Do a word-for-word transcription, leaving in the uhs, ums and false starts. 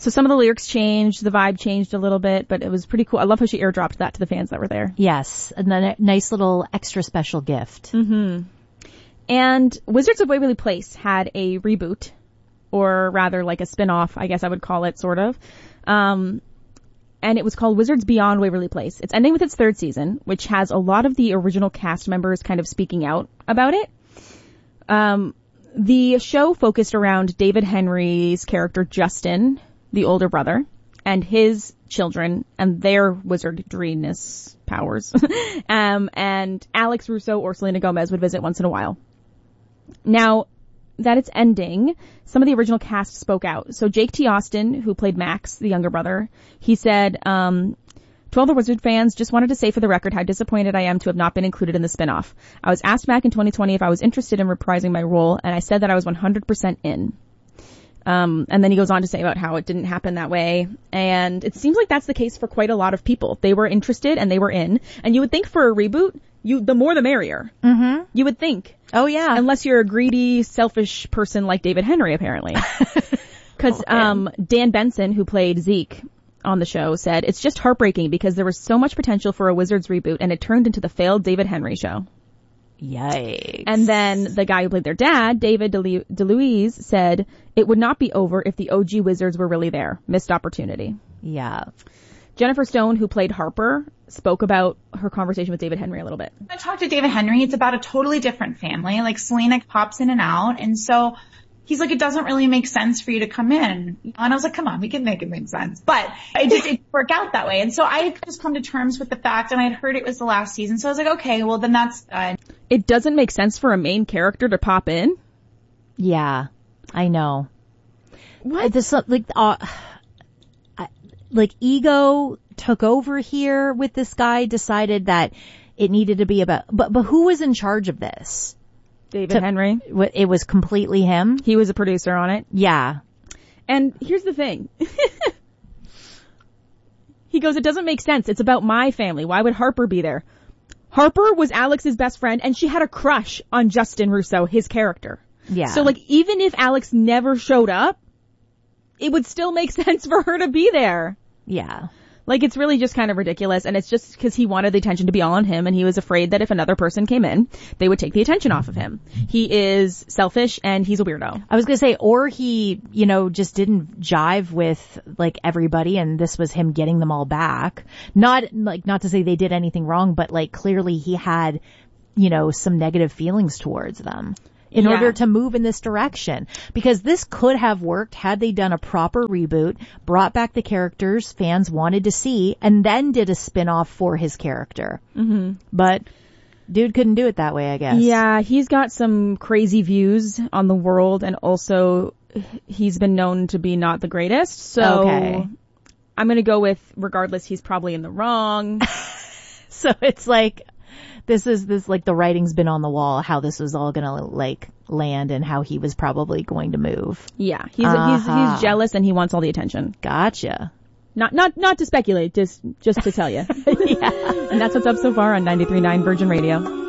So some of the lyrics changed, the vibe changed a little bit, but it was pretty cool. I love how she airdropped that to the fans that were there. Yes, and then a nice little extra special gift. Mm-hmm. And Wizards of Waverly Place had a reboot, or rather like a spin-off, I guess I would call it, sort of. Um, and it was called Wizards Beyond Waverly Place. It's ending with its third season, which has a lot of the original cast members kind of speaking out about it. Um, the show focused around David Henry's character Justin, the older brother, and his children and their wizardryness powers. um, and Alex Russo or Selena Gomez would visit once in a while. Now that it's ending, some of the original cast spoke out. So Jake T. Austin, who played Max, the younger brother, he said, um, to all the Wizard fans, just wanted to say for the record how disappointed I am to have not been included in the spinoff. I was asked back in twenty twenty if I was interested in reprising my role, and I said that I was one hundred percent in. Um, and then he goes on to say about how it didn't happen that way. And it seems like that's the case for quite a lot of people. They were interested and they were in. And you would think for a reboot, you, the more the merrier. Mm-hmm. You would think. Oh yeah. Unless you're a greedy, selfish person like David Henry, apparently. Cause, oh, um, Dan Benson, who played Zeke on the show, said, it's just heartbreaking because there was so much potential for a Wizards reboot and it turned into the failed David Henry show. Yikes. And then the guy who played their dad, David DeLu- DeLuise, said, it would not be over if the O G Wizards were really there. Missed opportunity. Yeah. Jennifer Stone, who played Harper, spoke about her conversation with David Henry a little bit. I talked to David Henry. It's about a totally different family. Like, Selena pops in and out. And so he's like, it doesn't really make sense for you to come in. And I was like, come on, we can make it make sense. But it just didn't work out that way. And so I had just come to terms with the fact, and I had heard it was the last season. So I was like, okay, well, then that's done. It doesn't make sense for a main character to pop in? Yeah, I know. What? This, like, uh, like, ego took over here with this guy, decided that it needed to be about, but, but who was in charge of this? David to, Henry. It was completely him? He was a producer on it. Yeah. And here's the thing. He goes, it doesn't make sense. It's about my family. Why would Harper be there? Harper was Alex's best friend, and she had a crush on Justin Russo, his character. Yeah. So, like, even if Alex never showed up, it would still make sense for her to be there. Yeah. Like, it's really just kind of ridiculous, and it's just because he wanted the attention to be all on him, and he was afraid that if another person came in, they would take the attention off of him. He is selfish, and he's a weirdo. I was gonna say, or he, you know, just didn't jive with, like, everybody, and this was him getting them all back. Not, like, not to say they did anything wrong, but, like, clearly he had, you know, some negative feelings towards them. In yeah. order to move in this direction. Because this could have worked had they done a proper reboot, brought back the characters fans wanted to see, and then did a spin-off for his character. Mm-hmm. But dude couldn't do it that way, I guess. Yeah, he's got some crazy views on the world, and also he's been known to be not the greatest. So okay. I'm going to go with, regardless, he's probably in the wrong. So it's like... This is this like the writing's been on the wall, how this was all gonna like land and how he was probably going to move. Yeah, he's uh-huh. he's he's jealous and he wants all the attention. Gotcha. Not not not to speculate, just just to tell you. Yeah. And that's what's up so far on ninety-three point nine Virgin Radio.